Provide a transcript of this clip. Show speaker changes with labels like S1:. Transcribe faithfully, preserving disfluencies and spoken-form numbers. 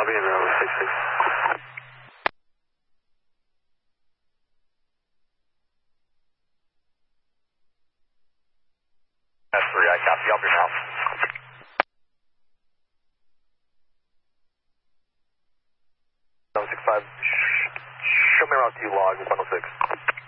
S1: Copy, runway six six.
S2: That's three, I copy, I'll be now.
S1: seven six five, show me around two log, one oh six.